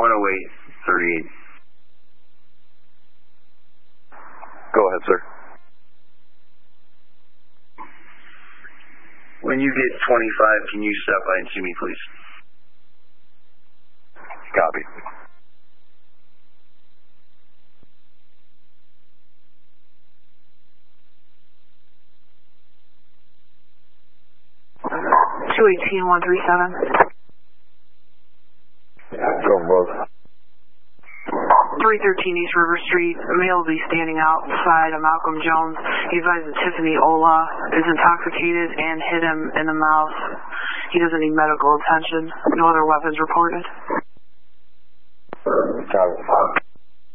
10838. Go ahead, sir. When you get 25, can you stop by and see me, please? Copy. Go both. 313 East River Street. A male will be standing outside of Malcolm Jones. He advised that Tiffany Ola is intoxicated and hit him in the mouth. He doesn't need medical attention. No other weapons reported. Copy.